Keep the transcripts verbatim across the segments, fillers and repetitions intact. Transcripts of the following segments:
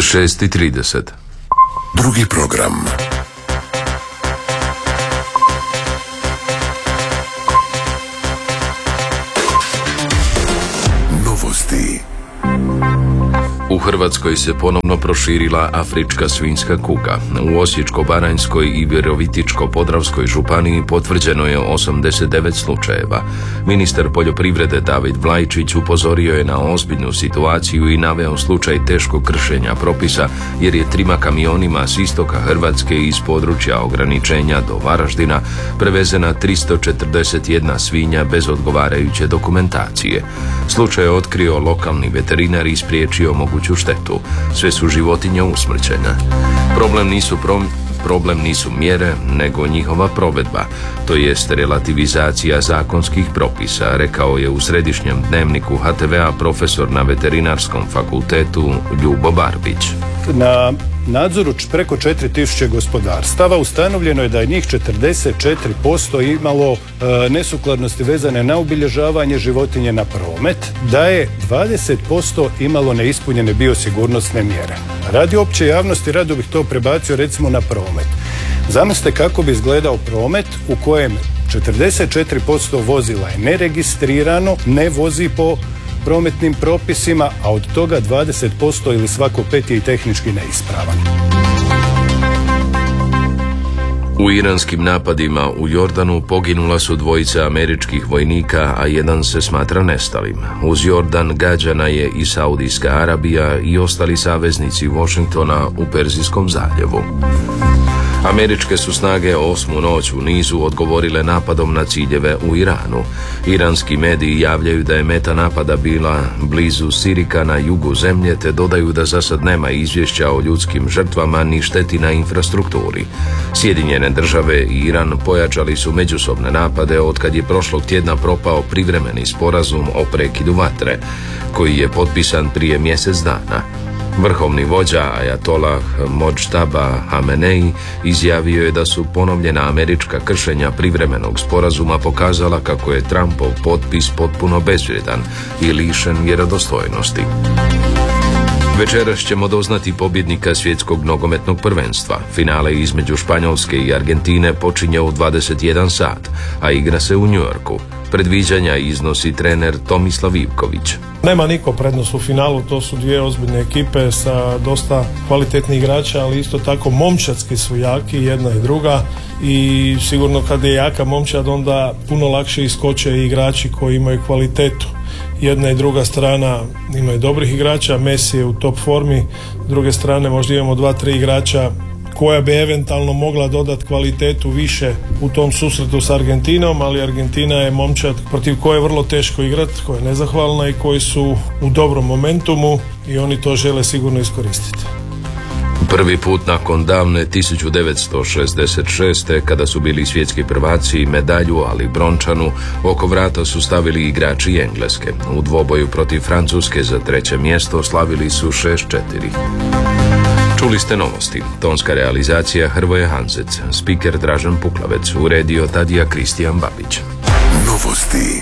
šest i trideset. Drugi program. Novosti. U Hrvatskoj se ponovno proširila afrička svinjska kuga. U Osječko-baranjskoj i Virovitičko-podravskoj županiji potvrđeno je osamdeset devet slučajeva. Ministar poljoprivrede David Vlajčić upozorio je na ozbiljnu situaciju i naveo slučaj teškog kršenja propisa jer je trima kamionima s istoka Hrvatske iz područja ograničenja do Varaždina prevezena tristo četrdeset jedna svinja bez odgovarajuće dokumentacije. Slučaj je otkrio lokalni veterinar i spriječio moguću štetu. Sve su životinje usmrćene. Problem nisu prom... Problem nisu mjere, nego njihova provedba, to jest relativizacija zakonskih propisa, rekao je u središnjem dnevniku H T V-a profesor na Veterinarskom fakultetu Ljubo Barbić. Na nadzoru preko četiri tisuće gospodarstava ustanovljeno je da je njih četrdeset četiri posto imalo e, nesukladnosti vezane na obilježavanje životinje na promet, da je dvadeset posto imalo neispunjene biosigurnosne mjere. Radi opće javnosti rado bih to prebacio recimo na promet. Zamislite kako bi izgledao promet u kojem četrdeset četiri posto vozila je neregistrirano, ne vozi po prometnim propisima, a od toga dvadeset posto ili svako pet je i tehnički neispravan. U iranskim napadima u Jordanu poginula su dvojica američkih vojnika, a jedan se smatra nestalim. Uz Jordan gađana je i Saudijska Arabija i ostali saveznici Washingtona u Perzijskom zaljevu. Američke su snage osmu noć u nizu odgovorile napadom na ciljeve u Iranu. Iranski mediji javljaju da je meta napada bila blizu Sirika na jugu zemlje, te dodaju da za sad nema izvješća o ljudskim žrtvama ni šteti na infrastrukturi. Sjedinjene države i Iran pojačali su međusobne napade otkad je prošlog tjedna propao privremeni sporazum o prekidu vatre, koji je potpisan prije mjesec dana. Vrhovni vođa Ajatolah Modžtaba Hamenei izjavio je da su ponovljena američka kršenja privremenog sporazuma pokazala kako je Trumpov potpis potpuno bezvrijedan i lišen vjerodostojnosti. Večeras ćemo doznati pobjednika svjetskog nogometnog prvenstva. Finale između Španjolske i Argentine počinje u dvadeset jedan sat, a igra se u New Yorku. Predviđanja iznosi trener Tomislav Ivković. Nema niko prednost u finalu, to su dvije ozbiljne ekipe sa dosta kvalitetnih igrača, ali isto tako momčadski su jaki, jedna i druga, i sigurno kad je jaka momčad onda puno lakše iskoče i igrači koji imaju kvalitetu. Jedna i druga strana imaju dobrih igrača, Messi je u top formi, s druge strane možda imamo dva, tri igrača koja bi eventualno mogla dodati kvalitetu više u tom susretu s Argentinom, ali Argentina je momčad protiv koje je vrlo teško igrati, koja je nezahvalna i koji su u dobrom momentumu i oni to žele sigurno iskoristiti. Prvi put nakon davne tisuću devetsto šezdeset šeste. kada su bili svjetski prvaci, medalju, ali brončanu, oko vrata su stavili igrači Engleske. U dvoboju protiv Francuske za treće mjesto slavili su šest četiri. Čuli ste novosti. Tonska realizacija Hrvoje Hanzec, spiker Dražen Puklavec, uredio Tadija Kristijan Babić. Novosti.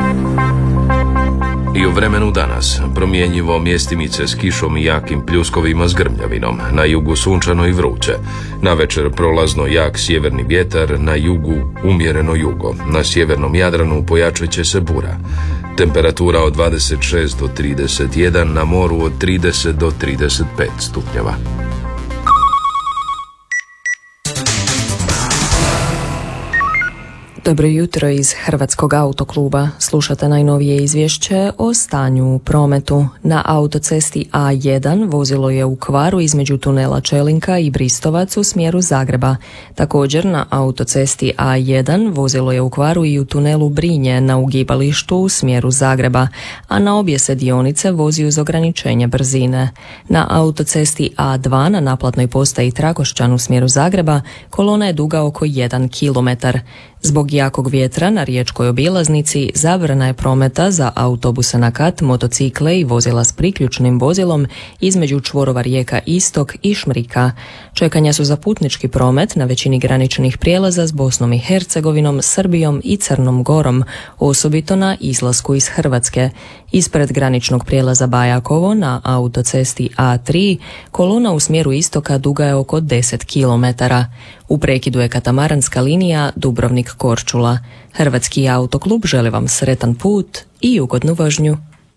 I u vremenu danas promjenjivo, mjestimice s kišom i jakim pljuskovima s grmljavinom, na jugu sunčano i vruće, navečer prolazno jak sjeverni vjetar, na jugu umjereno jugo, na sjevernom Jadranu pojačat će se bura. Temperatura od dvadeset šest do trideset jedan, na moru od trideset do trideset pet stupnjeva. Dobro jutro iz Hrvatskog autokluba. Slušate najnovije izvješće o stanju u prometu. Na autocesti A jedan vozilo je u kvaru između tunela Čelinka i Bristovac u smjeru Zagreba. Također na autocesti A jedan vozilo je u kvaru i u tunelu Brinje na ugibalištu u smjeru Zagreba, a na obje se dionice vozi uz ograničenje brzine. Na autocesti A dva na naplatnoj postaji Trakošćan u smjeru Zagreba kolona je duga oko jedan kilometar. Zbog zbog jakog vjetra na riječkoj obilaznici zabrana je prometa za autobuse na kat, motocikle i vozila s priključnim vozilom između čvorova rijeka Istok i Šmrika. Čekanja su za putnički promet na većini graničnih prijelaza s Bosnom i Hercegovinom, Srbijom i Crnom Gorom, osobito na izlasku iz Hrvatske. Ispred graničnog prijelaza Bajakovo na autocesti A tri kolona u smjeru istoka duga je oko deset kilometara. U prekidu je katamaranska linija Dubrovnik-Korčula. Hrvatski autoklub želi vam sretan put i ugodnu vožnju.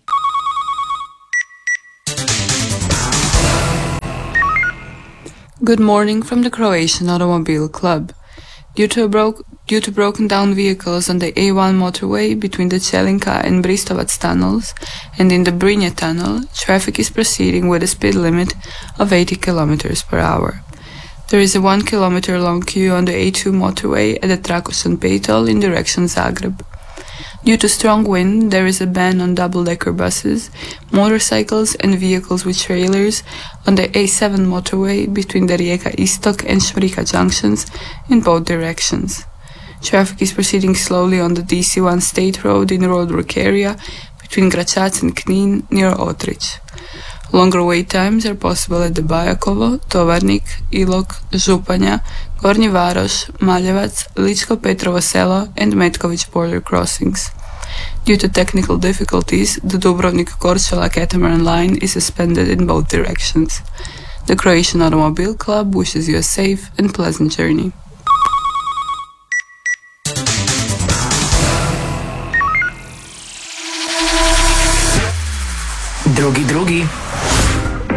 Good morning from the Croatian Automobile Club. Due to, bro- due to broken down vehicles on the A one motorway between the Čelinka and Bristovac tunnels and in the Brinje tunnel, traffic is proceeding with a speed limit of eighty kilometers per hour. There is a one kilometer long queue on the A two motorway at the Trakosan Petol in direction Zagreb. Due to strong wind, there is a ban on double-decker buses, motorcycles and vehicles with trailers on the A seven motorway between the Rijeka Istok and Šmrika junctions in both directions. Traffic is proceeding slowly on the D C one state road in Roadwork area between Gračac and Knin near Otrich. Longer wait times are possible at the Bajakovo, Tovarnik, Ilok, Županja, Gornji Varoš, Maljevac, Ličko Petrovo Selo and Metković border crossings. Due to technical difficulties, the Dubrovnik-Korčula catamaran line is suspended in both directions. The Croatian Automobile Club wishes you a safe and pleasant journey. Drugi drugi